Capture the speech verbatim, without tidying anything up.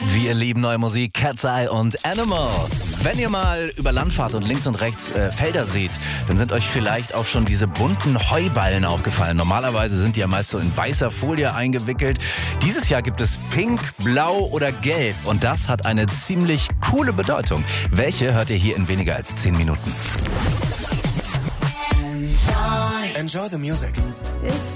Wir lieben neue Musik, Cat's Eye und Animal. Wenn ihr mal über Land fahrt und links und rechts äh, Felder seht, dann sind euch vielleicht auch schon diese bunten Heuballen aufgefallen. Normalerweise sind die ja meist so in weißer Folie eingewickelt. Dieses Jahr gibt es Pink, Blau oder Gelb und das hat eine ziemlich coole Bedeutung. Welche hört ihr hier in weniger als zehn Minuten? Enjoy the music.